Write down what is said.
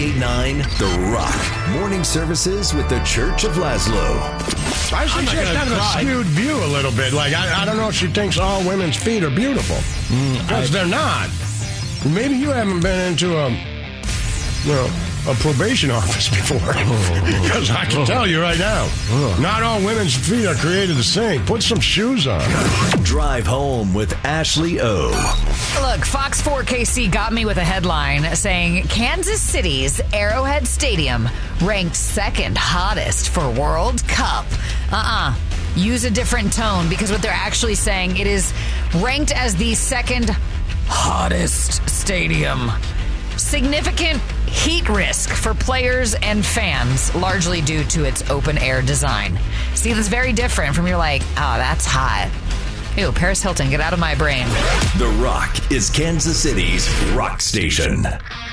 98.9 The Rock. Morning services with the Church of Laszlo. I think she has kind of a skewed view a little bit. Like, I don't know if she thinks all women's feet are beautiful. Because they're not. Maybe you haven't been into a probation office before. Because I can tell you right now, not all women's feet are created the same. Put some shoes on. Drive home with Ashley O. Look, Fox 4 KC got me with a headline saying Kansas City's Arrowhead Stadium ranked second hottest for World Cup. Use a different tone, because what they're actually saying, it is ranked as the second hottest stadium. Significant heat risk for players and fans, largely due to its open-air design. See, that's very different from you're like, oh, that's hot. Ew, Paris Hilton, get out of my brain. The Rock is Kansas City's rock station.